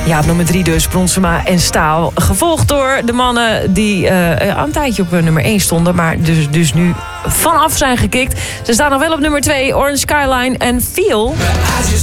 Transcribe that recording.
Ja, op nummer 3 dus, Bronsema en Staal. Gevolgd door de mannen die een tijdje op nummer 1 stonden... maar dus nu vanaf zijn gekikt. Ze staan nog wel op nummer 2, Orange Skyline en Feel.